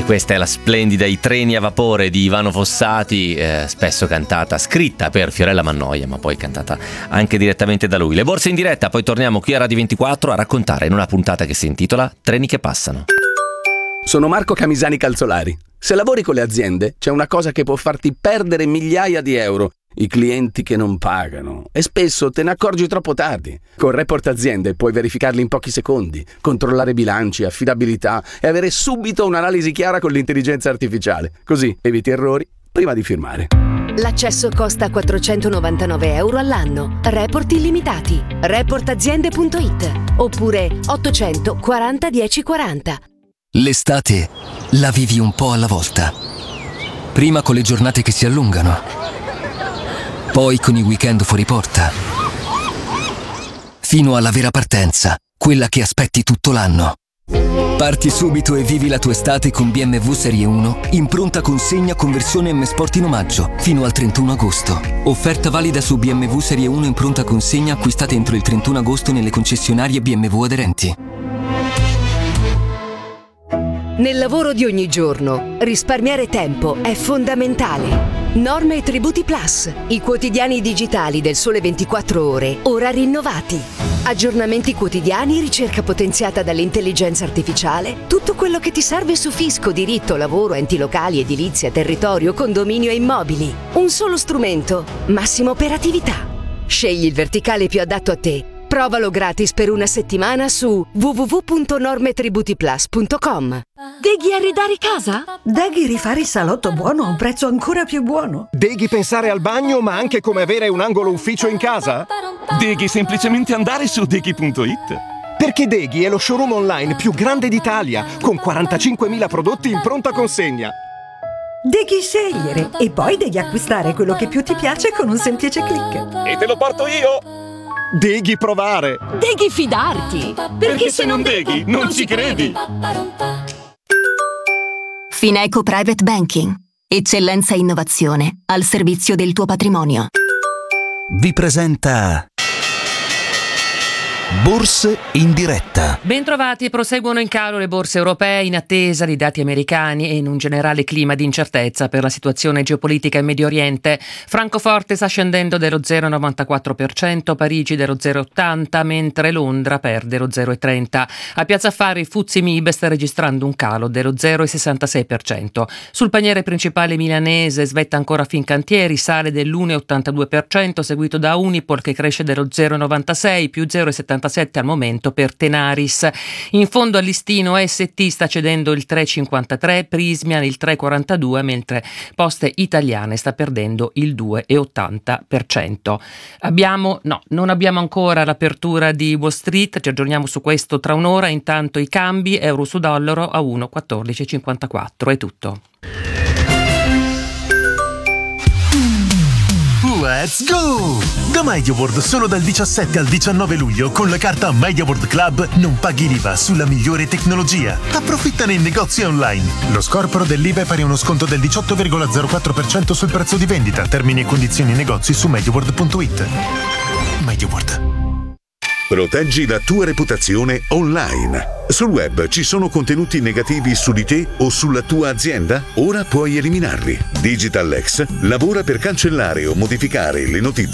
questa è la splendida I treni a vapore di Ivano Fossati, spesso cantata, scritta per Fiorella Mannoia, ma poi cantata anche direttamente da lui. Le borse in diretta, poi torniamo qui a Radio 24 a raccontare in una puntata che si intitola Treni che passano. Sono Marco Camisani Calzolari. Se lavori con le aziende, c'è una cosa che può farti perdere migliaia di euro: i clienti che non pagano, e spesso te ne accorgi troppo tardi. Con Report Aziende puoi verificarli in pochi secondi, controllare bilanci, affidabilità e avere subito un'analisi chiara con l'intelligenza artificiale. Così eviti errori prima di firmare. L'accesso costa 499 euro all'anno. Report illimitati. Reportaziende.it oppure 840 1040. L'estate la vivi un po' alla volta. Prima con le giornate che si allungano, poi con i weekend fuori porta, fino alla vera partenza, quella che aspetti tutto l'anno. Parti subito e vivi la tua estate con BMW Serie 1 in pronta consegna con versione M Sport in omaggio fino al 31 agosto. Offerta valida su BMW Serie 1 in pronta consegna acquistate entro il 31 agosto nelle concessionarie BMW aderenti. Nel lavoro di ogni giorno, risparmiare tempo è fondamentale. Norme e Tributi Plus, i quotidiani digitali del Sole 24 Ore, ora rinnovati. Aggiornamenti quotidiani, ricerca potenziata dall'intelligenza artificiale, tutto quello che ti serve su fisco, diritto, lavoro, enti locali, edilizia, territorio, condominio e immobili. Un solo strumento, massima operatività. Scegli il verticale più adatto a te. Provalo gratis per una settimana su www.normetributiplus.com. Deghi arredare casa? Deghi rifare il salotto buono a un prezzo ancora più buono? Deghi pensare al bagno ma anche come avere un angolo ufficio in casa? Deghi semplicemente andare su deghi.it. Perché Deghi è lo showroom online più grande d'Italia, con 45.000 prodotti in pronta consegna. Devi scegliere e poi devi acquistare quello che più ti piace con un semplice click. E te lo porto io! Deghi provare! Deghi fidarti! Perché se non deghi, non ci credi! Fineco Private Banking. Eccellenza e innovazione al servizio del tuo patrimonio. Vi presenta Borse in diretta. Bentrovati, proseguono in calo le borse europee in attesa di dati americani e in un generale clima di incertezza per la situazione geopolitica in Medio Oriente. Francoforte sta scendendo dello 0,94%, Parigi dello 0,80%, mentre Londra perde lo 0,30%. A Piazza Affari FTSE MIB sta registrando un calo dello 0,66%. Sul paniere principale milanese svetta ancora Fincantieri, sale dell'1,82%, seguito da Unipol che cresce dello 0,96%, più 0,77% al momento per Tenaris. In fondo al listino ST sta cedendo il 3,53%, Prysmian il 3,42%, mentre Poste Italiane sta perdendo il 2,80%. Non abbiamo ancora l'apertura di Wall Street, ci aggiorniamo su questo tra un'ora. Intanto i cambi, euro su dollaro a 1,1454. È tutto. Let's go! Da MediaWorld solo dal 17 al 19 luglio con la carta MediaWorld Club non paghi l'IVA sulla migliore tecnologia. Approfittane in negozi online. Lo scorporo dell'IVA è pari a uno sconto del 18,04% sul prezzo di vendita. Termini e condizioni negozi su MediaWorld.it. MediaWorld. Proteggi la tua reputazione online. Sul web ci sono contenuti negativi su di te o sulla tua azienda? Ora puoi eliminarli. DigitalX lavora per cancellare o modificare le notizie